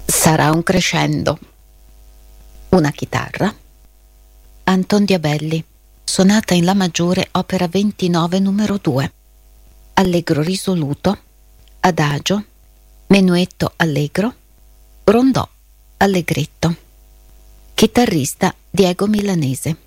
Sarà un crescendo. Una chitarra. Anton Diabelli, sonata in La maggiore, opera 29 numero 2. Allegro risoluto, adagio, menuetto allegro, rondò allegretto. Chitarrista Diego Milanese.